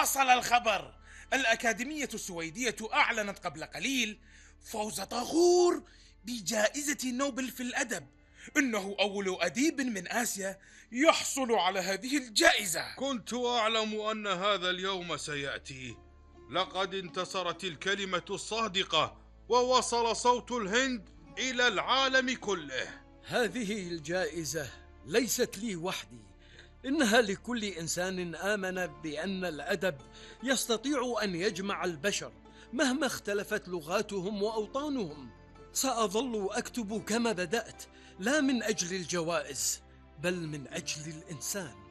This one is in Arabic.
وصل الخبر. الأكاديمية السويدية أعلنت قبل قليل فوز طاغور بجائزة نوبل في الأدب. إنه أول أديب من آسيا يحصل على هذه الجائزة. كنت أعلم أن هذا اليوم سيأتي. لقد انتصرت الكلمة الصادقة ووصل صوت الهند إلى العالم كله. هذه الجائزة ليست لي وحدي، إنها لكل إنسان آمن بأن الأدب يستطيع أن يجمع البشر مهما اختلفت لغاتهم وأوطانهم. سأظل أكتب كما بدأت، لا من أجل الجوائز بل من أجل الإنسان.